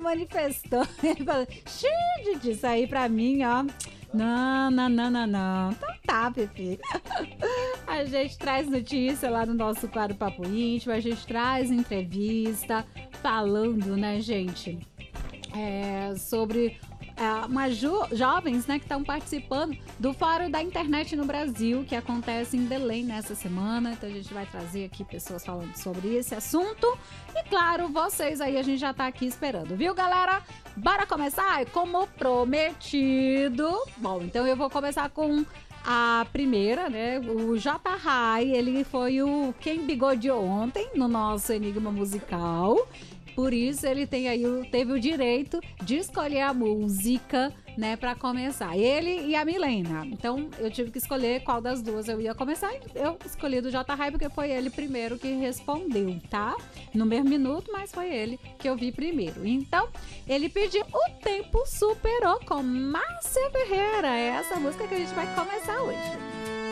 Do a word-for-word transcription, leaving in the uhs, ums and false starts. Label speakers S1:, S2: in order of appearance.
S1: manifestou. Ele falou, xiii, Didi, isso aí pra mim, ó. Não, não, não, não, não. Então tá, Pepe. A gente traz notícia lá no nosso quadro Papo Íntimo, a gente traz entrevista falando, né, gente, é, sobre é, umas jo- jovens, né, que estão participando do Fórum da Internet no Brasil, que acontece em Belém nessa semana. Então a gente vai trazer aqui pessoas falando sobre esse assunto. E claro, vocês aí, a gente já tá aqui esperando, viu, galera? Bora começar? Como prometido. Bom, então eu vou começar com a primeira, né? O J. Rai, ele foi o quem bigodeou ontem no nosso Enigma Musical. Por isso ele tem aí o, teve o direito de escolher a música, né, para começar. Ele e a Milena. Então eu tive que escolher qual das duas eu ia começar. Eu escolhi do J. Rai porque foi ele primeiro que respondeu, tá? No mesmo minuto, mas foi ele que eu vi primeiro. Então ele pediu O Tempo Superou com Márcia Ferreira. É essa música que a gente vai começar hoje.